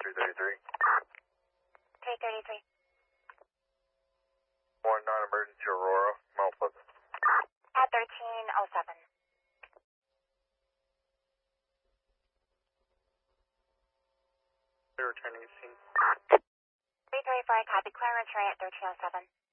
333. 333. More non-emergency Aurora, Mount Pleasant. At 1307. They're returning to scene. 334, copy. Clearance right at 1307.